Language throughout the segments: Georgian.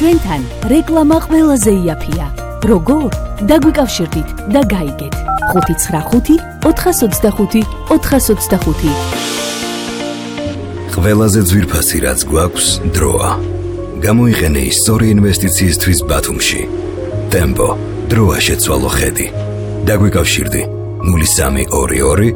ჩვენთან რეკლამა ყველაზე იაფია. როგორ? დაგვიკავშირდით და გაიგეთ. 595 425 425. ყველაზე ძვირფასი რაც გვაქვს დროა. გამოიყენე ისტორია ინვესტიციისთვის ბათუმში. ტემპო, დროა შეცვალო ხედი. დაგვიკავშირდი 0322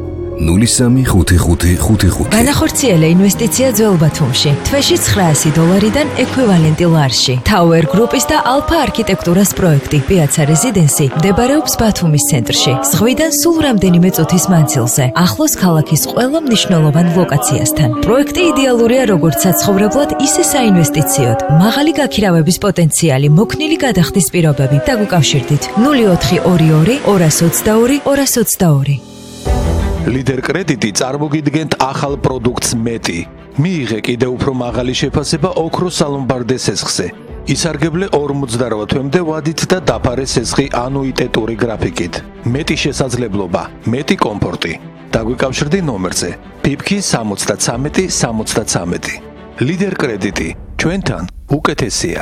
035555. განახორციელა ინვესტიცია ძველ ბათუმში. თვეში $900 ექვივალენტი ლარში. Tower Group-ის და Alpha არქიტექტურას პროექტი Piazza Residency მდებარეობს ბათუმის ცენტრში. ზღვიდან სულ რამდენიმე წუთის მანძილზე. ახლოს ქალაქის ყველა მნიშვნელოვან ლოკაციასთან. პროექტი იდეალურია როგორც საცხოვრებლად, ისე საინვესტიციოდ. მაღალი გაქირავების პოტენციალი, მოქნილი გადახდის პირობები. დაგვიკავშირდით 0422 222 222. ლიდერ კრედიტი წარმოგიდგენთ ახალ პროდუქტს მეტი. მიიღე კიდევ უფრო მაღალი შეფასება ოქროს სალომბარდე სესხზე. ისარგებლე 48 თვემდე ვადით და დაფარე სესხი ანუიტეტური გრაფიკით. მეტი შესაძლებლობა, მეტი კომფორტი. დაგვიკავშირდი ნომერზე PIPK 73 73. ლიდერ კრედიტი, ჩვენთან უკეთესია.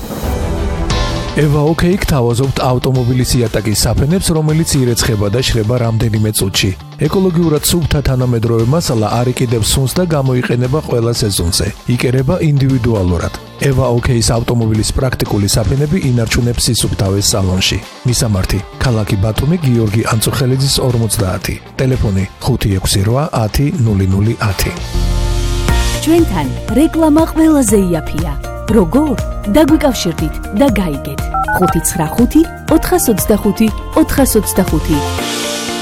eva OK გთავაზობთ ავტომობილის იატაკის საფენებს, რომელიც ირეცხება და შრება რამდენიმე წუთში. ეკოლოგიურად სუფთა თანამედროვე მასალა არ იყიდებს სუნს და გამოიყენება ყველა სეზონზე. იკერება ინდივიდუალურად. eva OK-ის ავტომობილის პრაქტიკული საფენები ინარჩუნებს სისუფთავეს სალონში. მისამართი: ქალაქი ბათუმი, გიორგი ანწუხელიძის 50. ტელეფონი 568 10 0010. ჩვენთან რეკლამა ყველაზე იაფია. როგორ? დაგვიკავშირდით და გაიგეთ. 595 425 425.